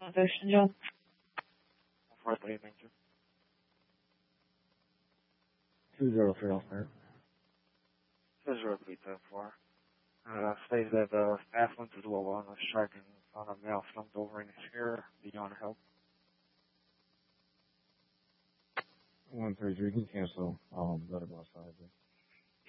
Station, John. 43, thank you. 203 off there. 20324. States that affluent is low on the strike and found a male slumped over in his chair beyond help. 133, you can cancel letterbox side.